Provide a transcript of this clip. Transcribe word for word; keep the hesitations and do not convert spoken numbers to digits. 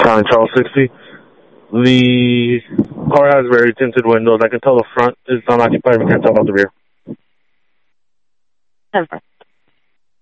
County Charles sixty. The car has very tinted windows. I can tell the front is unoccupied. I can't tell about the rear. ten four.